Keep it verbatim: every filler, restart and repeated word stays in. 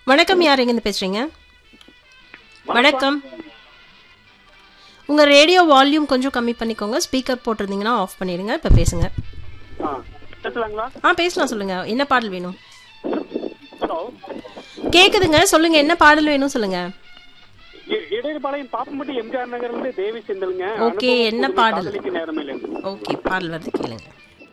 வணக்கம், யார் எங்கேருந்து பேசுறீங்க? வணக்கம். உங்க ரேடியோ வால்யூம் கொஞ்சம் கம்மி பண்ணிக்கோங்க. ஸ்பீக்கர் போட்டிருந்தீங்கன்னா ஆஃப் பண்ணிடுங்க. இப்போ பேசுங்க. ஆ பேசலாங்களா? ஆ பேசலாம், சொல்லுங்க. என்ன பாடல் வேணும்? ஹலோ, கேக்குதுங்க, சொல்லுங்க. என்ன பாடல் வேணும் சொல்லுங்க. இ- இடையர்பாளையம் பாப்பம்பட்டி எம்ஜிஆர் நகர்ல இருந்து தேவி செந்திலுங்க. ஓகே, அனுபவம் என்ன புதுமை பாடல்? காதலிக்கு நேரமே இல்லை. ஓகே, பாடல் வருது, கேளுங்க.